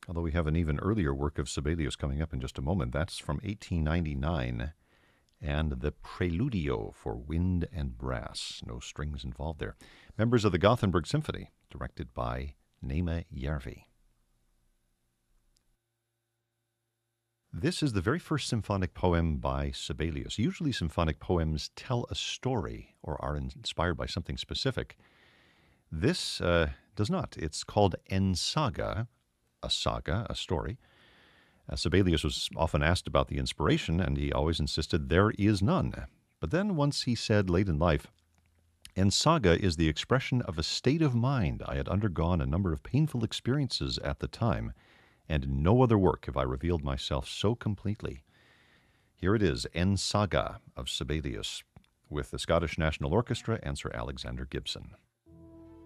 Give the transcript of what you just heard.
Although we have an even earlier work of Sibelius coming up in just a moment. That's from 1899, and the Preludio for wind and brass. No strings involved there. Members of the Gothenburg Symphony, directed by Nema Järvi. This is the very first symphonic poem by Sibelius. Usually symphonic poems tell a story or are inspired by something specific. This does not. It's called En Saga, a story. Sibelius was often asked about the inspiration, and he always insisted there is none. But then once he said late in life, En Saga is the expression of a state of mind. I had undergone a number of painful experiences at the time, and in no other work have I revealed myself so completely. Here it is, En Saga of Sibelius, with the Scottish National Orchestra and Sir Alexander Gibson.